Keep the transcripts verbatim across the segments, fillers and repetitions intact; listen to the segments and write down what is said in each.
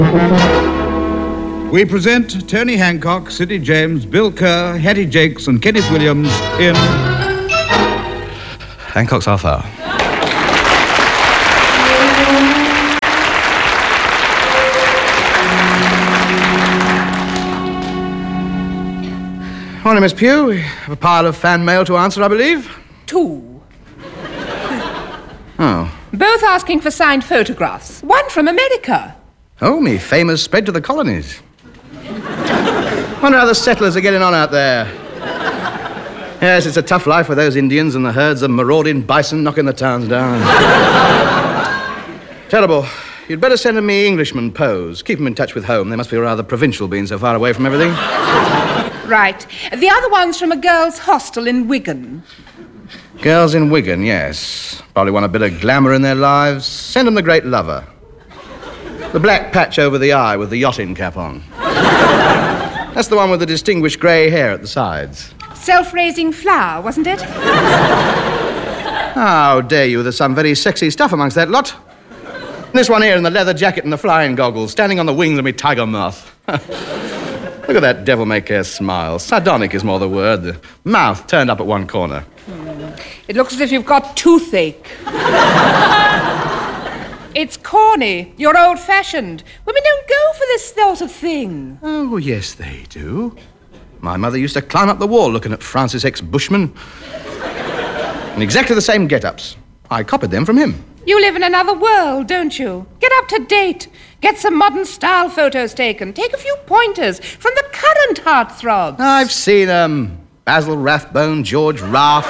We present Tony Hancock, Sidney James, Bill Kerr, Hattie Jakes, and Kenneth Williams in Hancock's Half Hour. Morning, Miss Pugh. We have a pile of fan mail to answer, I believe. Two. Oh. Both asking for signed photographs. One from America. Oh, me famous spread to the colonies. Wonder how the settlers are getting on out there. Yes, it's a tough life for those Indians and the herds of marauding bison knocking the towns down. Terrible. You'd better send them me Englishmen pose. Keep them in touch with home. They must be rather provincial being so far away from everything. Right. The other one's from a girls' hostel in Wigan. Girls in Wigan, yes. Probably want a bit of glamour in their lives. Send them the Great Lover. The black patch over the eye with the yachting cap on. That's the one with the distinguished grey hair at the sides. Self-raising flower, wasn't it? How dare you? There's some very sexy stuff amongst that lot. This one here in the leather jacket and the flying goggles, standing on the wings of me tiger moth. Look at that devil-may-care smile. Sardonic is more the word. The mouth turned up at one corner. Hmm. It looks as if you've got toothache. It's corny. You're old-fashioned. Women don't go for this sort of thing. Oh, yes, they do. My mother used to climb up the wall looking at Francis X. Bushman. In exactly the same get-ups. I copied them from him. You live in another world, don't you? Get up to date. Get some modern-style photos taken. Take a few pointers from the current heartthrobs. I've seen, um, Basil Rathbone, George Raff,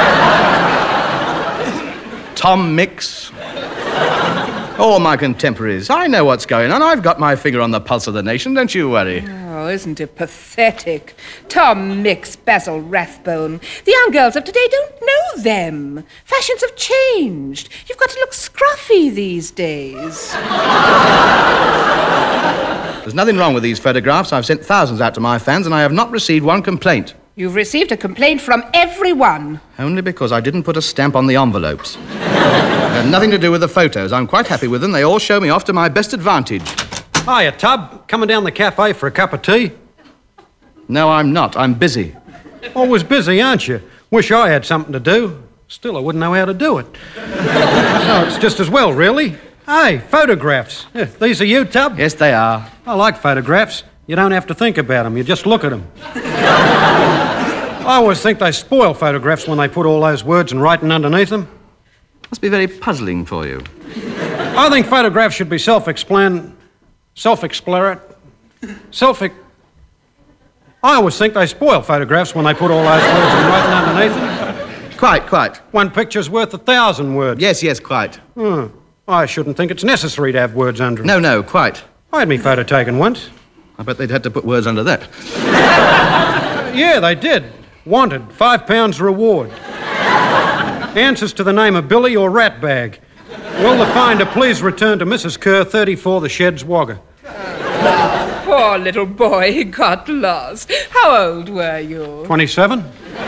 Tom Mix. All my contemporaries. I know what's going on. I've got my finger on the pulse of the nation, don't you worry. Oh, isn't it pathetic? Tom Mix, Basil Rathbone. The young girls of today don't know them. Fashions have changed. You've got to look scruffy these days. There's nothing wrong with these photographs. I've sent thousands out to my fans, and I have not received one complaint. You've received a complaint from everyone. Only because I didn't put a stamp on the envelopes. It had nothing to do with the photos. I'm quite happy with them. They all show me off to my best advantage. Hiya, Tub. Coming down the cafe for a cup of tea? No, I'm not. I'm busy. Always busy, aren't you? Wish I had something to do. Still, I wouldn't know how to do it. So it's just as well, really. Hey, photographs. Yeah, these are you, Tub? Yes, they are. I like photographs. You don't have to think about them. You just look at them. I always think they spoil photographs when they put all those words and writing underneath them. Must be very puzzling for you. I think photographs should be self-explan... Self-explanatory... Self... I always think they spoil photographs when they put all those words and writing underneath them. Quite, quite. One picture's worth a thousand words. Yes, yes, quite. Hmm. I shouldn't think it's necessary to have words under them. No, no, quite. I had me photo taken once. I bet they'd had to put words under that. Yeah, they did. Wanted, five pounds reward. Answers to the name of Billy or Ratbag. Will the finder please return to Missus Kerr, thirty-four, The Sheds, Wagga. Poor little boy, he got lost. How old were you? twenty-seven.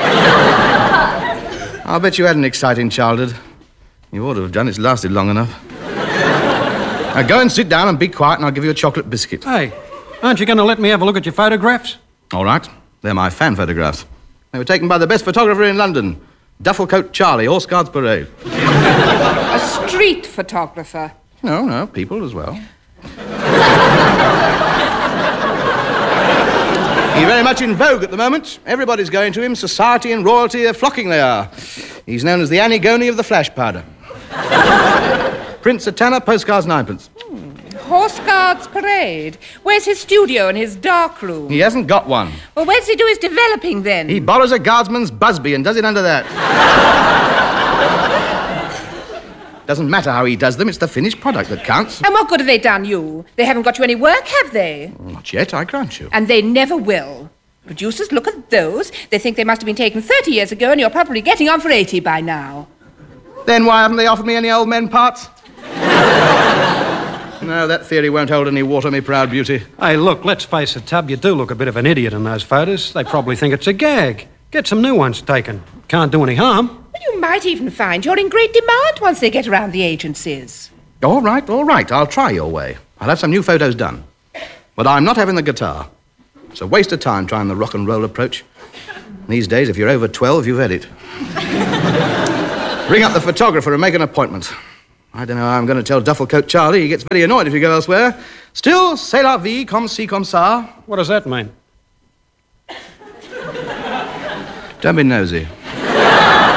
I'll bet you had an exciting childhood. You ought to have done. It's lasted long enough. Now go and sit down and be quiet, and I'll give you a chocolate biscuit. Hey, aren't you going to let me have a look at your photographs? All right. They're my fan photographs. They were taken by the best photographer in London, Dufflecoat Charlie, Horse Guards Parade. A street photographer? No, no, people as well. He's very much in vogue at the moment. Everybody's going to him. Society and royalty are flocking, they are. He's known as the Antigone of the flash powder. Prince a tanner, postcards ninepence. Hmm. Horse Guards Parade. Where's his studio and his dark room? He hasn't got one. Well, where does he do his developing, then? He borrows a guardsman's busby and does it under that. Doesn't matter how he does them, it's the finished product that counts. And what good have they done you? They haven't got you any work, have they? Not yet, I grant you. And they never will. Producers look at those. They think they must have been taken thirty years ago, and you're probably getting on for eighty by now. Then why haven't they offered me any old men parts? No, that theory won't hold any water, me proud beauty. Hey, look, let's face it, Tub, you do look a bit of an idiot in those photos. They probably think it's a gag. Get some new ones taken. Can't do any harm. Well, you might even find you're in great demand once they get around the agencies. All right, all right, I'll try your way. I'll have some new photos done. But I'm not having the guitar. It's a waste of time trying the rock and roll approach. These days, if you're over twelve, you've had it. Ring up the photographer and make an appointment. I don't know how I'm going to tell Dufflecoat Charlie. He gets very annoyed if you go elsewhere. Still, c'est la vie, comme ci, comme ça. What does that mean? Don't be nosy.